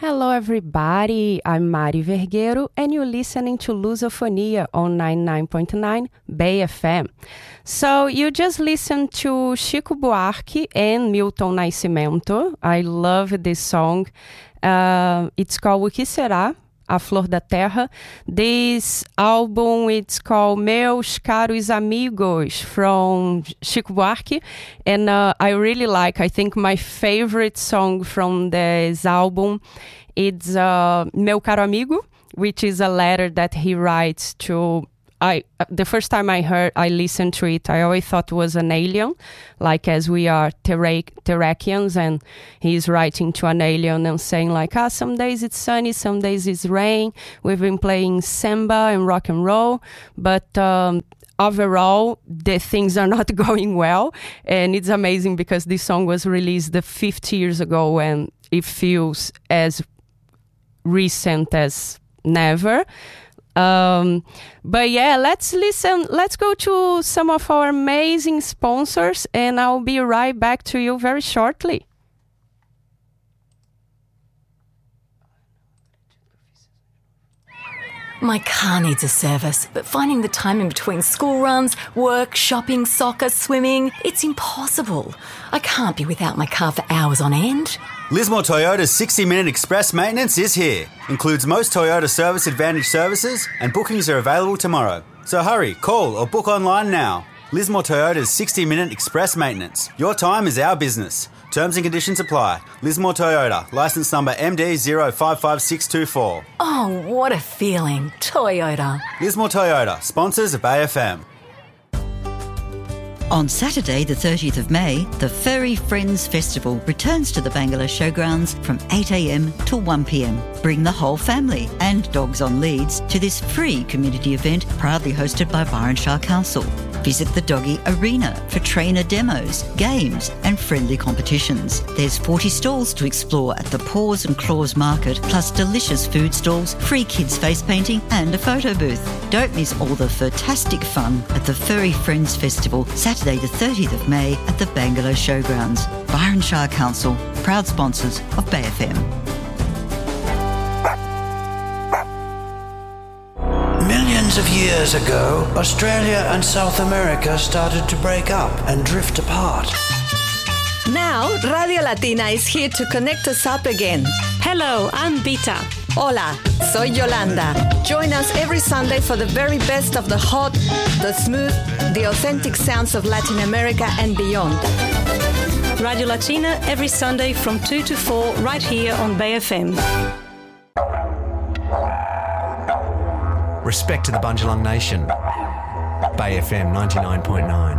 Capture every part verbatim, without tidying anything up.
Hello everybody, I'm Mari Vergueiro and you're listening to Lusofonia on ninety-nine point nine Bay F M. So you just listened to Chico Buarque and Milton Nascimento. I love this song. Uh, it's called O Que Será? A Flor da Terra. This album, it's called Meus Caros Amigos from Chico Buarque, and uh, I really like, I think my favorite song from this album, it's uh, Meu Caro Amigo, which is a letter that he writes to, I, the first time I heard, I listened to it, I always thought it was an alien, like as we are Terra- Terrakians, and he's writing to an alien and saying like, ah, some days it's sunny, some days it's rain, we've been playing samba and rock and roll, but um, overall, the things are not going well, and it's amazing because this song was released fifty years ago, and it feels as recent as never. Um, but yeah, let's listen, let's go to some of our amazing sponsors and I'll be right back to you very shortly. My car needs a service, but finding the time in between school runs, work, shopping, soccer, swimming, it's impossible. I can't be without my car for hours on end. Lismore Toyota's sixty minute express maintenance is here. Includes most Toyota Service Advantage services and bookings are available tomorrow. So hurry, call or book online now. Lismore Toyota's sixty minute express maintenance. Your time is our business. Terms and conditions apply. Lismore Toyota, licence number M D zero five five six two four. Oh, what a feeling. Toyota. Lismore Toyota, sponsors of Bay F M. On Saturday, the thirtieth of May, the Furry Friends Festival returns to the Bangala Showgrounds from eight a.m. till one p.m. Bring the whole family and dogs on leads to this free community event proudly hosted by Byron Shah Council. Visit the Doggy Arena for trainer demos, games and friendly competitions. There's forty stalls to explore at the Paws and Claws Market, plus delicious food stalls, free kids face painting and a photo booth. Don't miss all the fantastic fun at the Furry Friends Festival, Saturday the thirtieth of May at the Bangalow Showgrounds. Byron Shah Council, proud sponsors of Bay F M. Millions of years ago, Australia and South America started to break up and drift apart. Now, Radio Latina is here to connect us up again. Hello, I'm Bita. Hola, soy Yolanda. Join us every Sunday for the very best of the hot, the smooth, the authentic sounds of Latin America and beyond. Radio Latina every Sunday from two to four right here on Bay F M. Respect to the Bundjalung Nation. Bay F M ninety-nine point nine.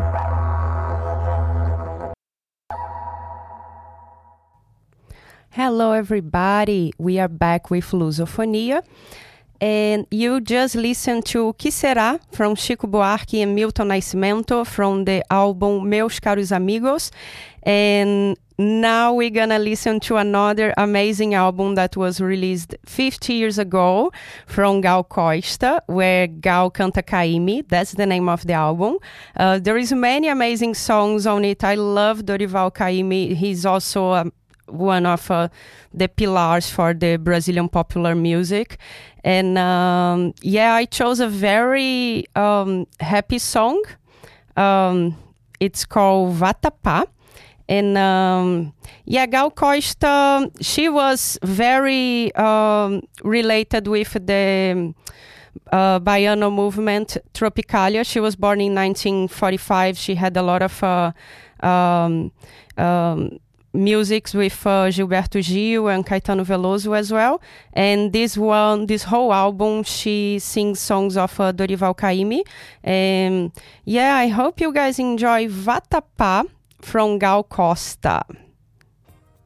Hello everybody, we are back with Lusofonia. And you just listened to O Que Será from Chico Buarque and Milton Nascimento from the album Meus Caros Amigos. And now we're gonna listen to another amazing album that was released fifty years ago from Gal Costa, where Gal canta Caymmi. That's the name of the album. Uh, there is many amazing songs on it. I love Dorival Caymmi. He's also a one of uh, the pillars for the Brazilian popular music. And um, yeah, I chose a very um, happy song. Um, it's called Vatapá. And um, yeah, Gal Costa, she was very um, related with the uh, Baiano movement, Tropicalia. She was born in nineteen forty-five. She had a lot of uh, um, um, musics with uh, Gilberto Gil and Caetano Veloso as well. And this one, this whole album, she sings songs of uh, Dorival Caymmi. And yeah, I hope you guys enjoy Vatapá from Gal Costa.